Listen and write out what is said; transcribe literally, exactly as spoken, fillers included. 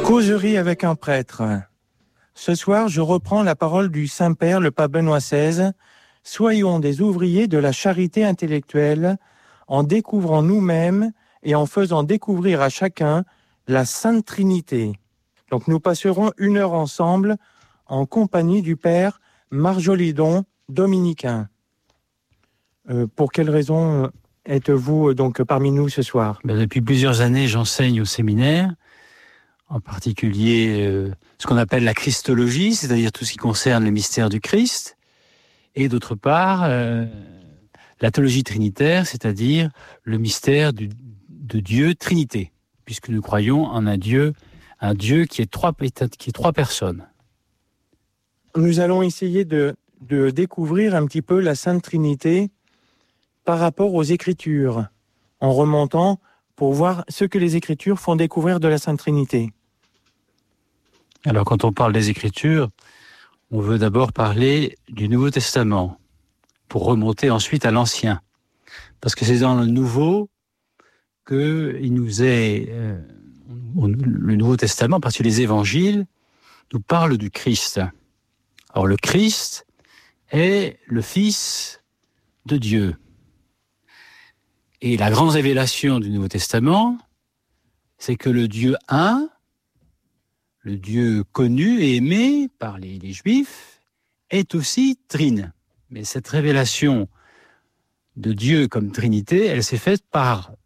Causerie avec un prêtre. Ce soir, je reprends la parole du Saint-Père, le pape Benoît seize. Soyons des ouvriers de la charité intellectuelle en découvrant nous-mêmes et en faisant découvrir à chacun la Sainte Trinité. Donc nous passerons une heure ensemble en compagnie du Père Marjolidon, dominicain. Euh, pour quelle raison êtes-vous donc parmi nous ce soir ? Ben, depuis plusieurs années, j'enseigne au séminaire, en particulier euh, ce qu'on appelle la Christologie, c'est-à-dire tout ce qui concerne le mystère du Christ, et d'autre part, euh, la théologie trinitaire, c'est-à-dire le mystère du, de Dieu Trinité, puisque nous croyons en un Dieu, un Dieu qui est trois, qui est trois personnes. Nous allons essayer de, de découvrir un petit peu la Sainte Trinité par rapport aux Écritures, en remontant pour voir ce que les Écritures font découvrir de la Sainte Trinité. Alors quand on parle des Écritures, on veut d'abord parler du Nouveau Testament, pour remonter ensuite à l'Ancien. Parce que c'est dans le Nouveau qu'il nous est... Euh, le Nouveau Testament, parce que les Évangiles nous parlent du Christ. Alors le Christ est le Fils de Dieu. Et la grande révélation du Nouveau Testament, c'est que le Dieu un, le Dieu connu et aimé par les, les Juifs, est aussi trine. Mais cette révélation de Dieu comme Trinité, elle s'est faite par